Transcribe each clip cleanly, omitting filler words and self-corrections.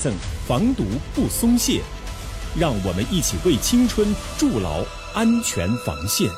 赠，防毒不松懈。让我们一起为青春筑牢安全防线。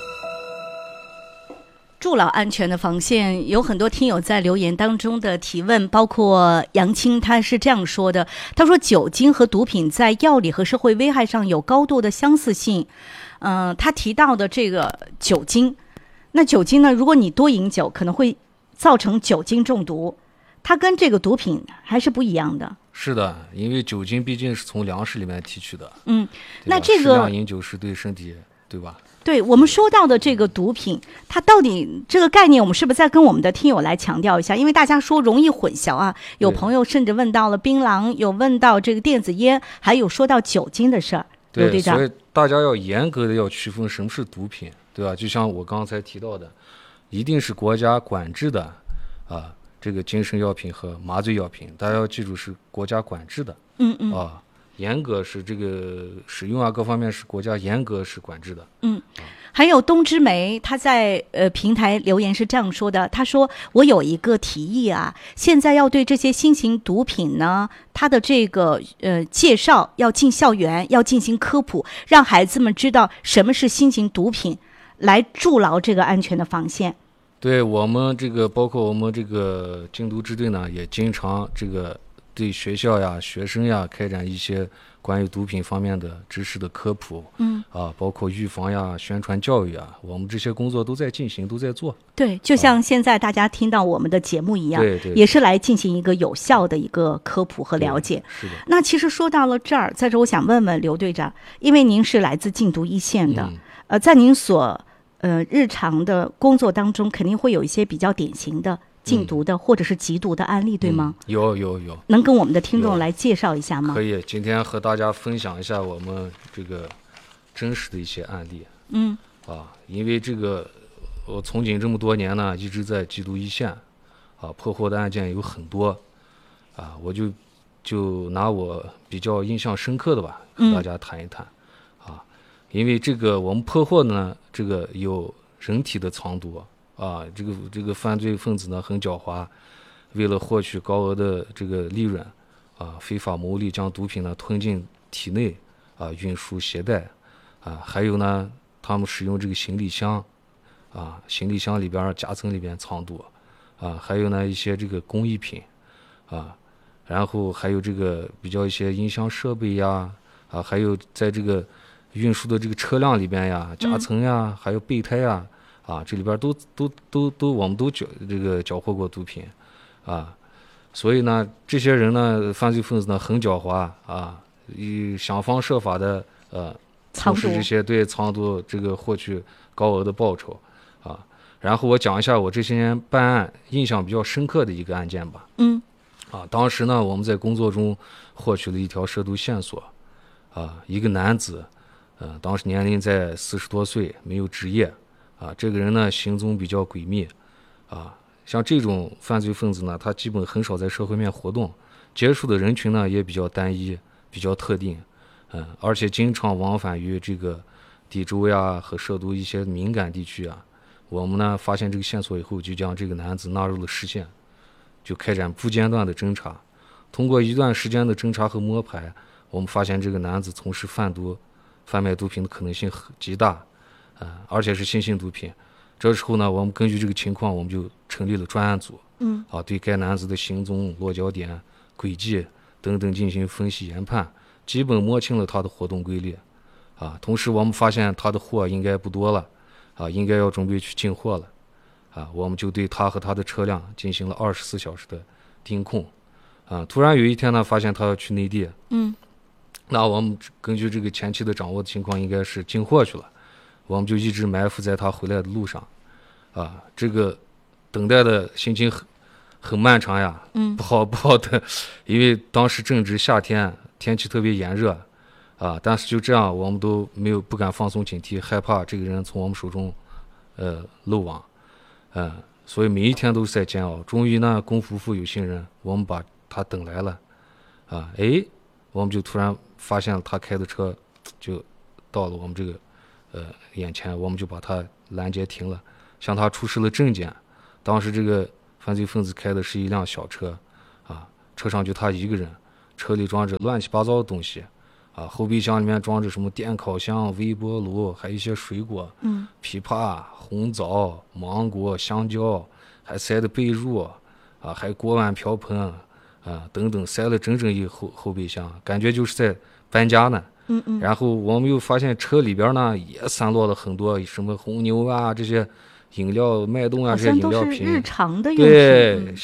筑牢安全的防线，有很多听友在留言当中的提问，包括杨青，他是这样说的，他说酒精和毒品在药理和社会危害上有高度的相似性。他提到的这个酒精，那酒精呢，如果你多饮酒可能会造成酒精中毒，它跟这个毒品还是不一样的。 是的，因为酒精毕竟是从粮食里面提取的。 那这个适量饮酒是对身体，对吧？ 对，我们说到的这个毒品，它到底这个概念，我们是不是再跟我们的听友来强调一下？因为大家说容易混淆啊，有朋友甚至问到了槟榔，有问到这个电子烟，还有说到酒精的事儿。刘队长， 所以大家要严格的要区分什么是毒品，对吧？就像我刚才提到的，一定是国家管制的这个精神药品和麻醉药品，大家要记住是国家管制的。严格是这个使用啊，各方面是国家严格是管制的。 还有东之梅，他在平台留言是这样说的，他说我有一个提议啊，现在要对这些新型毒品呢，它的这个介绍要进校园，要进行科普，让孩子们知道什么是新型毒品，来筑牢这个安全的防线。 对，我们这个包括我们这个禁毒支队呢，也经常这个对学校呀、学生呀开展一些关于毒品方面的知识的科普，包括预防呀、宣传教育啊，我们这些工作都在进行，都在做。 对，就像现在大家听到我们的节目一样， 对， 也是来进行一个有效的一个科普和了解。 是的。 那其实说到了这儿，在这我想问问刘队长，因为您是来自禁毒一线的，在您所日常的工作当中，肯定会有一些比较典型的禁毒的或者是缉毒的案例，对吗？ 有， 能跟我们的听众来介绍一下吗？ 可以，今天和大家分享一下我们这个真实的一些案例。因为这个我从警这么多年呢，一直在缉毒一线，破获的案件有很多，我就拿我比较印象深刻的吧，和大家谈一谈。因为这个我们破获呢，这个有人体的藏毒这个犯罪分子呢很狡猾，为了获取高额的这个利润非法牟利，将毒品呢吞进体内运输携带还有呢，他们使用这个行李箱行李箱里边夹层里边藏毒还有呢一些这个工艺品然后还有这个比较一些音箱设备呀还有在这个运输的这个车辆里边呀，夹层呀，还有备胎呀，这里边都我们都缴获过毒品，所以呢，这些人呢，犯罪分子呢很狡猾想方设法的从事这些藏毒这个获取高额的报酬然后我讲一下我这些年办案印象比较深刻的一个案件吧。当时呢，我们在工作中获取了一条涉毒线索一个男子。当时年龄在40多岁，没有职业这个人呢行踪比较诡秘像这种犯罪分子呢，他基本很少在社会面活动，接触的人群呢也比较单一，比较特定而且经常往返于这个地州呀和涉毒一些敏感地区我们呢发现这个线索以后，就将这个男子纳入了视线，就开展不间断的侦查。通过一段时间的侦查和摸排，我们发现这个男子从事贩卖毒品的可能性极大而且是新型毒品。这时候呢，我们根据这个情况，我们就成立了专案组对该男子的行踪、落脚点、轨迹等等进行分析研判，基本摸清了他的活动规律同时我们发现他的货应该不多了应该要准备去进货了我们就对他和他的车辆进行了24小时的盯控突然有一天呢，发现他要去内地那我们根据这个前期的掌握的情况，应该是进货去了，我们就一直埋伏在他回来的路上这个等待的心情很漫长呀不好等，因为当时正值夏天，天气特别炎热但是就这样，我们都不敢放松警惕，害怕这个人从我们手中漏网所以每一天都是在煎熬。终于呢，功夫负有心人，我们把他等来了我们就突然发现了他开的车就到了我们这个眼前，我们就把他拦截停了，向他出示了证件。当时这个犯罪分子开的是一辆小车车上就他一个人， 车里装着乱七八糟的东西，后备箱里面装着什么电烤箱、微波炉，还有一些水果，枇杷、红枣、芒果、香蕉，还塞的被褥，还锅碗瓢盆，等等，塞了整整一后备箱，感觉就是在搬家呢。然后我们又发现车里边呢也散落了很多什么红牛啊这些饮料、脉动啊这些饮料品， 好像都是日常的用品。 对。